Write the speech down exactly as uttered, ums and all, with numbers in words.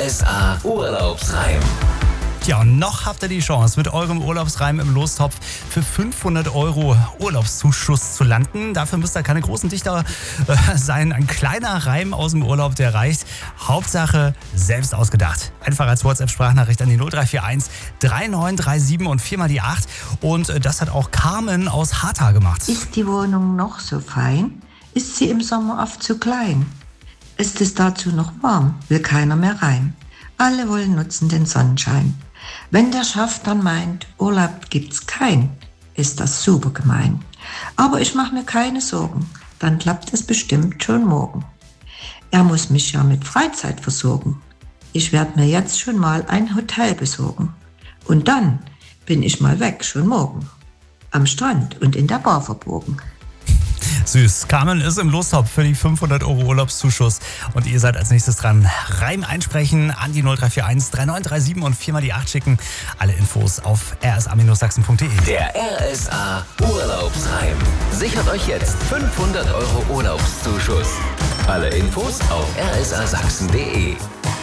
S A Urlaubsreim. Ja, und noch habt ihr die Chance, mit eurem Urlaubsreim im Lostopf für fünfhundert Euro Urlaubszuschuss zu landen. Dafür müsst ihr keine großen Dichter äh, sein. Ein kleiner Reim aus dem Urlaub, der reicht. Hauptsache selbst ausgedacht. Einfach als WhatsApp-Sprachnachricht an die null drei vier eins drei neun drei sieben und viermal die acht. Und äh, das hat auch Carmen aus Harta gemacht. Ist die Wohnung noch so fein? Ist sie im Sommer oft zu klein? Ist es dazu noch warm? Will keiner mehr rein. Alle wollen nutzen den Sonnenschein. Wenn der Chef dann meint, Urlaub gibt's kein, ist das super gemein. Aber ich mache mir keine Sorgen, dann klappt es bestimmt schon morgen. Er muss mich ja mit Freizeit versorgen. Ich werde mir jetzt schon mal ein Hotel besorgen. Und dann bin ich mal weg, schon morgen. Am Strand und in der Bar verborgen. Süß. Carmen ist im Lostopf für die fünfhundert Euro Urlaubszuschuss. Und ihr seid als nächstes dran. Reim einsprechen an die null drei vier eins drei neun drei sieben und viermal die acht schicken. Alle Infos auf r s a Sachsen punkt de. Der R S A Urlaubsreim. Sichert euch jetzt fünfhundert Euro Urlaubszuschuss. Alle Infos auf r s a Sachsen punkt de.